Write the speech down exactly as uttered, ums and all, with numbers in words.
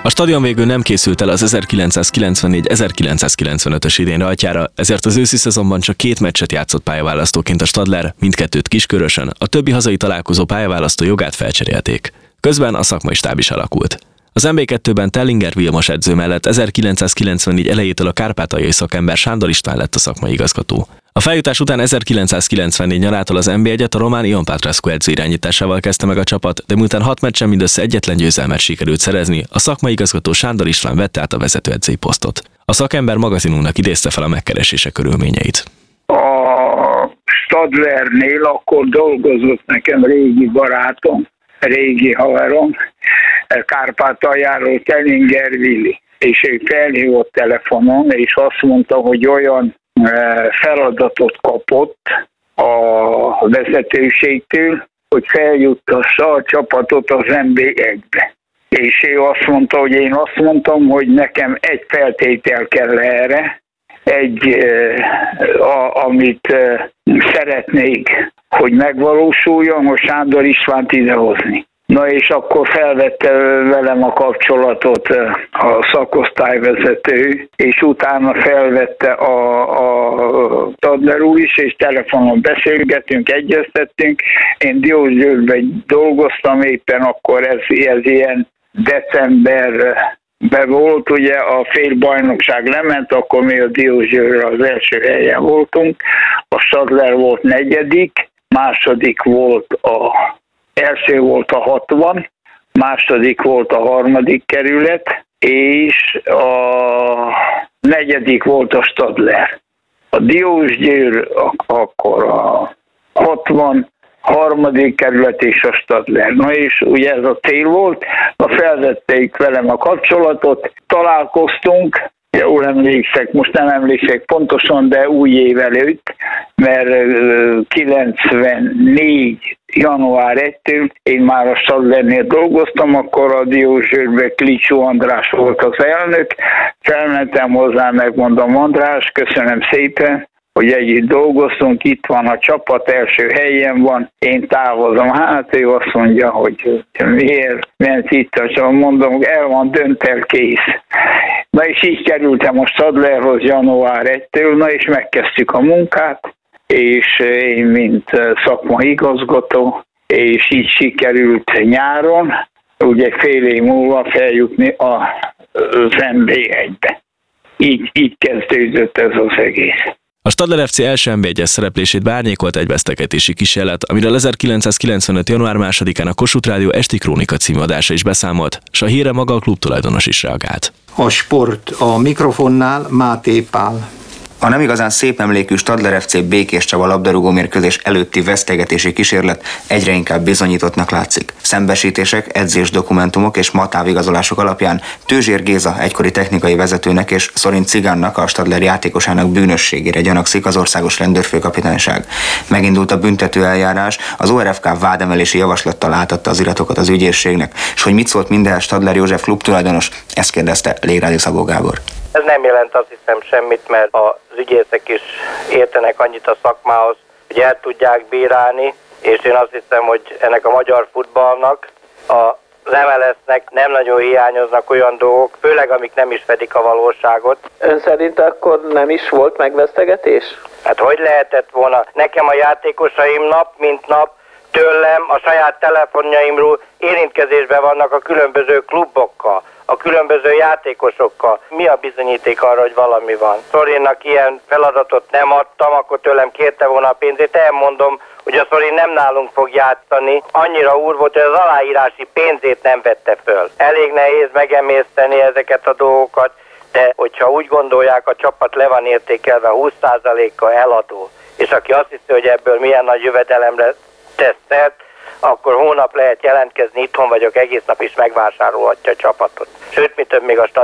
A stadion végül nem készült el az ezerkilencszázkilencvennégy-ezerkilencszázkilencvenötös idén rajtjára, ezért az őszi szezonban csak két meccset játszott pályaválasztóként a Stadler, mindkettőt Kiskörösön, a többi hazai találkozó pályaválasztó jogát felcserélték. Közben a szakmai stáb is alakult. Az em bé kettőben Tellinger Vilmos edző mellett ezerkilencszázkilencvennégy elejétől a kárpátaljai szakember Sándor István lett a szakmai igazgató. A feljutás után ezerkilencszázkilencvennégy nyarától az en bé egyet a román Ion Patrescu edző irányításával kezdte meg a csapat, de miután hat meccsen mindössze egyetlen győzelmet sikerült szerezni, a szakmai igazgató Sándor István vette át a vezetőedzői posztot. A szakember magazinunknak idézte fel a megkeresése körülményeit. A Stadlernél akkor dolgozott nekem régi barátom, régi haverom, Kárpátaljáról, Tellinger Vili, és ő felhívott telefonon, és azt mondta, hogy olyan feladatot kapott a vezetőségtől, hogy feljuttassa a csapatot az en bé egybe. És ő azt mondta, hogy én azt mondtam, hogy nekem egy feltétel kell erre, egy, a, amit szeretnék, hogy megvalósuljon, hogy Sándor Istvánt idehozni. Na és akkor felvette velem a kapcsolatot a szakosztályvezető, és utána felvette a, a Stadler úr is, és telefonon beszélgettünk, egyeztettünk. Én Diósgyőrben dolgoztam éppen, akkor ez, ez ilyen decemberben volt, ugye a félbajnokság lement, akkor mi a Diósgyőrre az első helyen voltunk, a Stadler volt negyedik, második volt a Első volt a hatvan, második volt a harmadik kerület, és a negyedik volt a Stadler. A Diósgyőr akkor a hatvan, harmadik kerület és a Stadler. Na és ugye ez a cél volt, na felvették velem a kapcsolatot, találkoztunk, jól emlékszek, most nem emlékszek pontosan, de új év előtt, mert kilencvennégy január elsejétől én már a Stadlernél dolgoztam, akkor a Diósgyőrben Klicsó András volt az elnök, felmentem hozzá, megmondom, András, köszönöm szépen, hogy együtt dolgoztunk, itt van a csapat, első helyen van, én távozom. Hát ő azt mondja, hogy miért ment itt a csapat, mondom, el van, dönt el, kész. Na és így kerültem a Stadlerhoz január elsejétől, na és megkezdtük a munkát, és én, mint szakmai igazgató, és így sikerült nyáron, ugye fél év múlva feljutni az en bé egybe. Így, így kezdődött ez az egész. A Stadler ef cé első en bé egyes szereplését beárnyékolt egy vesztegetési kísérlet, amiről ezerkilencszázkilencvenöt január másodikán a Kossuth Rádió Esti Krónika című adása is beszámolt, s a hírre maga a klub tulajdonos is reagált. A sport a mikrofonnál Máté Pál. A nem igazán szép emlékű Stadler ef cé Békés Csaba labdarúgó mérkőzés előtti vesztegetési kísérlet egyre inkább bizonyítottnak látszik. Szembesítések, edzés dokumentumok és matávigazolások alapján Tőzsér Géza egykori technikai vezetőnek és Szorint Cigánnak, a Stadler játékosának bűnösségére gyanakszik az országos rendőrfőkapitányság. Megindult a büntető eljárás, az o er ef ká vádemelési javaslattal átadta az iratokat az ügyészségnek, és hogy mit szólt minden Stadler József klubtulajdonos, ezt kérdezte Légrádi Szabó Gábor. Ez nem jelent azt hiszem semmit, mert az ügyészek is értenek annyit a szakmához, hogy el tudják bírálni, és én azt hiszem, hogy ennek a magyar futballnak, az em el es-nek nem nagyon hiányoznak olyan dolgok, főleg amik nem is fedik a valóságot. Ön szerint akkor nem is volt megvesztegetés? Hát hogy lehetett volna? Nekem a játékosaim nap mint nap tőlem a saját telefonjaimról érintkezésben vannak a különböző klubokkal, a különböző játékosokkal. Mi a bizonyíték arra, hogy valami van? Szorinnak ilyen feladatot nem adtam, akkor tőlem kérte volna a pénzét. Elmondom, hogy a Szorin nem nálunk fog játszani. Annyira úr volt, hogy az aláírási pénzét nem vette föl. Elég nehéz megemészteni ezeket a dolgokat, de hogyha úgy gondolják, a csapat le van értékelve húsz százalékkal eladó, és aki azt hiszi, hogy ebből milyen nagy jövedelemre tesz szert, akkor hónap lehet jelentkezni, itthon vagyok, egész nap is megvásárolhatja a csapatot. Sőt, mi több, még a